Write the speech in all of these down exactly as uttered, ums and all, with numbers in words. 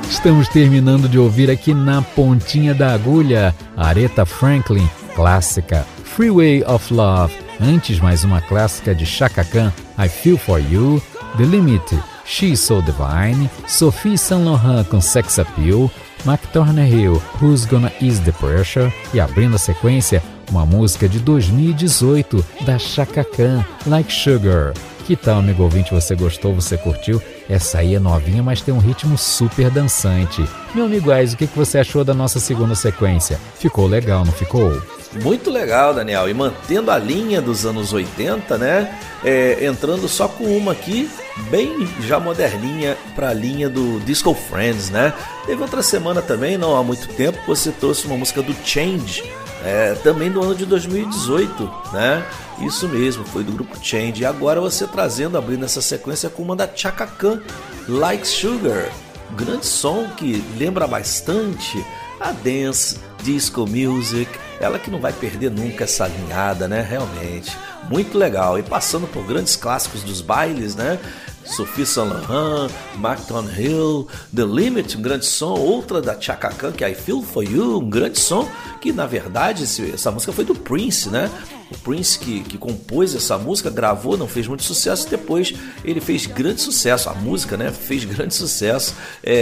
Estamos terminando de ouvir aqui na pontinha da agulha Aretha Franklin, clássica Freeway of Love. Antes, mais uma clássica de Chaka Khan, I Feel For You, The Limit, She's So Divine, Sophie Saint Laurent com Sex Appeal, McTurner Hill, Who's Gonna Ease the Pressure, e abrindo a sequência, uma música de dois mil e dezoito da Chaka Khan, Like Sugar. Que tal, amigo ouvinte, você gostou, você curtiu? Essa aí é novinha, mas tem um ritmo super dançante. Meu amigo Ais, o que você achou da nossa segunda sequência? Ficou legal, não ficou? Muito legal, Daniel, e mantendo a linha dos anos oitenta, né? É, entrando só com uma aqui, bem já moderninha, para a linha do Disco Friends, né? Teve outra semana também, não há muito tempo, você trouxe uma música do Change, é, também do ano de dois mil e dezoito, né? Isso mesmo, foi do grupo Change. E agora você trazendo, abrindo essa sequência com uma da Chaka Khan, Like Sugar. Grande som que lembra bastante a dance, disco music. Ela que não vai perder nunca essa alinhada, né? Realmente, muito legal. E passando por grandes clássicos dos bailes, né? Sophie Saint Laurent, McTurner Hill, The Limit, um grande som. Outra da Chaka Khan, que é I Feel For You, um grande som. Que na verdade essa música foi do Prince, né? O Prince que, que compôs essa música, gravou, não fez muito sucesso. Depois ele fez grande sucesso, a música, né? Fez grande sucesso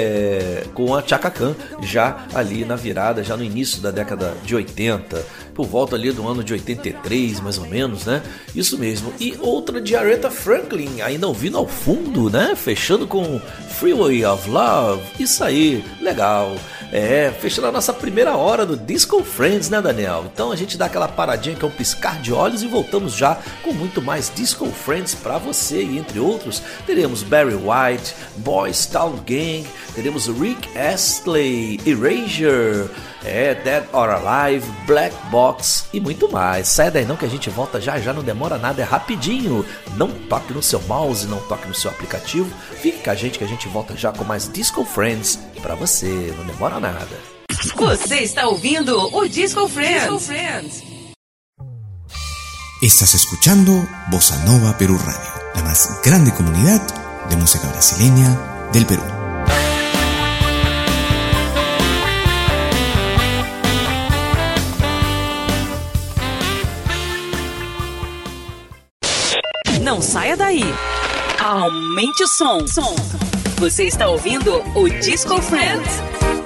é, com a Chaka Khan, já ali na virada, já no início da década de oitenta, por volta ali do ano de oitenta e três, mais ou menos, né? Isso mesmo. E outra de Aretha Franklin, ainda ouvindo ao fundo, né? Fechando com Freeway of Love. Isso aí, legal. É, fechando a nossa primeira hora do Disco Friends, né, Daniel? Então a gente dá aquela paradinha que é um piscar de olhos e voltamos já com muito mais Disco Friends pra você. E entre outros, teremos Barry White, Boys Town Gang, teremos Rick Astley, Erasure, é, Dead or Alive, Black Box e muito mais. Sai daí não que a gente volta já já, não demora nada, é rapidinho. Não toque no seu mouse, não toque no seu aplicativo. Fique com a gente que a gente volta já com mais Disco Friends pra você, não demora nada. Você está ouvindo o Disco Friends. Disco Friends. Estás escuchando Bossa Nova Perú Radio, la más grande comunidad de música brasileña del Perú. Não saia daí. Aumente o som. Som. Você está ouvindo o Disco Friends.